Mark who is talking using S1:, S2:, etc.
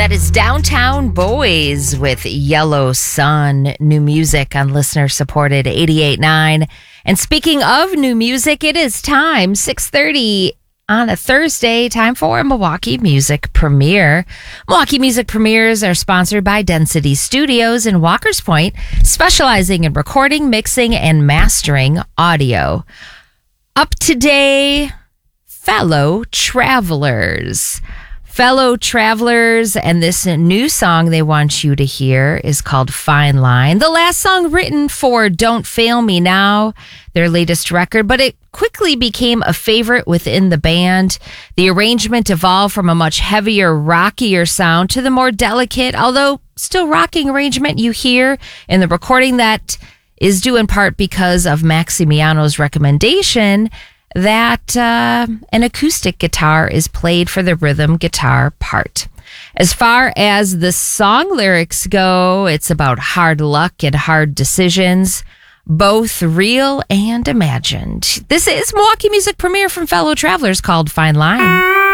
S1: That is Downtown Boys with Yellow Sun. New music on listener-supported 88.9. And speaking of new music, it is time, 6:30 on a Thursday, time for a Milwaukee Music Premiere. Milwaukee Music Premieres are sponsored by Density Studios in Walker's Point, specializing in recording, mixing, and mastering audio. Up today, Fellow Travelers. Fellow Travelers, and this new song they want you to hear is called Fine Line. The last song written for Don't Fail Me Now, their latest record, but it quickly became a favorite within the band. The arrangement evolved from a much heavier, rockier sound to the more delicate, although still rocking arrangement you hear in the recording that is due in part because of Maximiano's recommendation that an acoustic guitar is played for the rhythm guitar part. As far as the song lyrics go, it's about hard luck and hard decisions, both real and imagined. This is Milwaukee Music Premiere from Fellow Travelers called Fine Line.